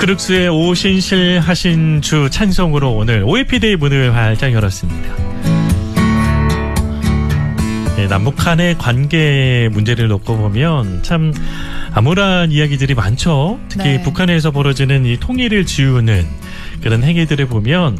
크룩스의 오신실 하신 주 찬송으로 오늘 OFD의 문을 활짝 열었습니다. 네, 남북 간의 관계 문제를 놓고 보면 참 암울한 이야기들이 많죠. 특히 네. 북한에서 벌어지는 이 통일을 지우는 그런 행위들을 보면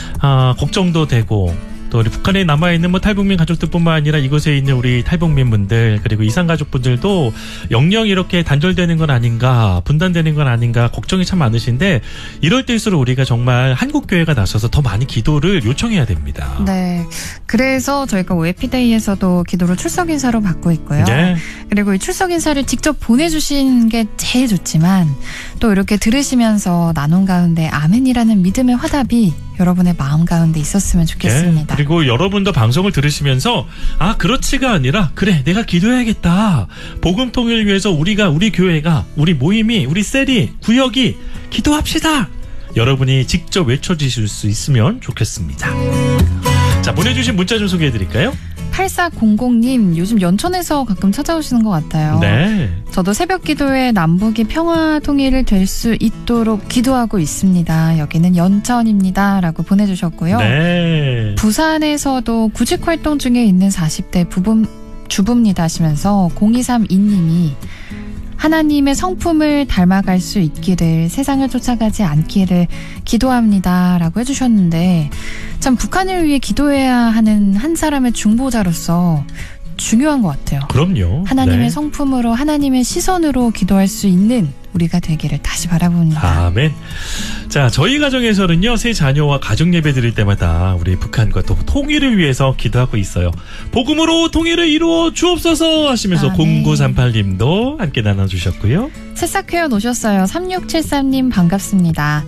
걱정도 되고, 또 우리 북한에 남아있는 탈북민 가족들뿐만 아니라 이곳에 있는 우리 탈북민분들 그리고 이산가족분들도 영영 이렇게 단절되는 건 아닌가, 분단되는 건 아닌가 걱정이 참 많으신데, 이럴 때일수록 우리가 정말 한국교회가 나서서 더 많이 기도를 요청해야 됩니다. 네. 그래서 저희가 OFD에서도 기도를 출석 인사로 받고 있고요. 네. 그리고 이 출석 인사를 직접 보내주신 게 제일 좋지만, 또 이렇게 들으시면서 나눈 가운데 아멘이라는 믿음의 화답이 여러분의 마음 가운데 있었으면 좋겠습니다. 네, 그리고 여러분도 방송을 들으시면서 그렇지가 아니라 그래 내가 기도해야겠다. 복음 통일을 위해서 우리 교회가, 우리 모임이, 우리 셀이, 구역이 기도합시다. 여러분이 직접 외쳐주실 수 있으면 좋겠습니다. 자, 보내주신 문자 좀 소개해드릴까요? 8400님, 요즘 연천에서 가끔 찾아오시는 것 같아요. 네. 저도 새벽 기도에 남북이 평화 통일을 될 수 있도록 기도하고 있습니다. 여기는 연천입니다. 라고 보내주셨고요. 네. 부산에서도 구직 활동 중에 있는 40대 주부입니다 하시면서 0232님이 하나님의 성품을 닮아갈 수 있기를, 세상을 쫓아가지 않기를 기도합니다 라고 해주셨는데, 참 북한을 위해 기도해야 하는 한 사람의 중보자로서 중요한 것 같아요. 그럼요. 하나님의 네. 성품으로, 하나님의 시선으로 기도할 수 있는 우리가 되기를 다시 바라봅니다. 아멘. 자, 저희 가정에서는요, 새 자녀와 가정 예배 드릴 때마다 우리 북한과 또 통일을 위해서 기도하고 있어요. 복음으로 통일을 이루어 주옵소서 하시면서 아멘. 0938님도 함께 나눠주셨고요. 새싹 회원 오셨어요. 3673님 반갑습니다.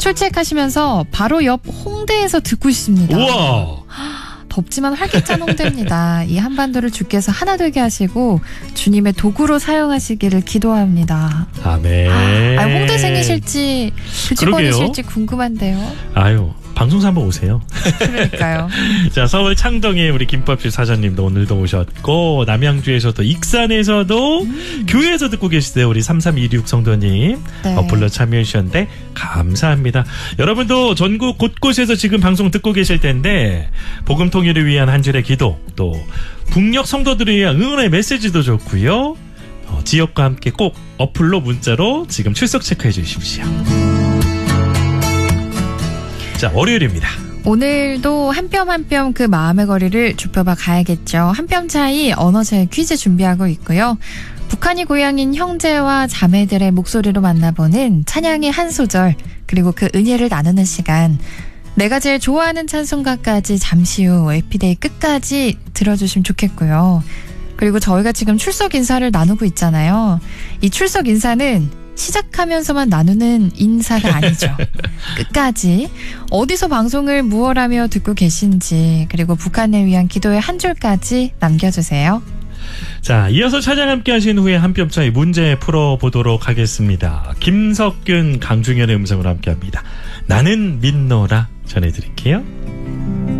출첵하시면서 바로 옆 홍대에서 듣고 있습니다. 우와. 덥지만 활기찬 홍대입니다. 이 한반도를 주께서 하나 되게 하시고 주님의 도구로 사용하시기를 기도합니다. 아멘. 홍대생이실지 교직원이실지 궁금한데요. 아유, 방송사 한번 오세요. 그러니까요. 자, 서울 창동에 우리 김밥집 사장님도 오늘도 오셨고, 남양주에서도, 익산에서도 교회에서 듣고 계시대요. 우리 3326 성도님. 네. 어플로 참여해 주셨는데 감사합니다. 여러분도 전국 곳곳에서 지금 방송 듣고 계실 텐데, 복음 통일을 위한 한 줄의 기도, 또 북녘 성도들을 위한 응원의 메시지도 좋고요. 지역과 함께 꼭 어플로 문자로 지금 출석 체크해 주십시오. 자, 월요일입니다. 오늘도 한 뼘 한 뼘 그 마음의 거리를 좁혀봐 가야겠죠. 한 뼘 차이 언어제 퀴즈 준비하고 있고요. 북한이 고향인 형제와 자매들의 목소리로 만나보는 찬양의 한 소절, 그리고 그 은혜를 나누는 시간. 내가 제일 좋아하는 찬송가까지 잠시 후 에피데이 끝까지 들어주시면 좋겠고요. 그리고 저희가 지금 출석 인사를 나누고 있잖아요. 이 출석 인사는 시작하면서만 나누는 인사가 아니죠. 끝까지 어디서 방송을 무엇하며 듣고 계신지, 그리고 북한을 위한 기도의 한 줄까지 남겨주세요. 자, 이어서 찬양 함께 하신 후에 한 뼘 차이 문제 풀어보도록 하겠습니다. 김석균, 강중현의 음성으로 함께합니다. 나는 믿노라 전해드릴게요.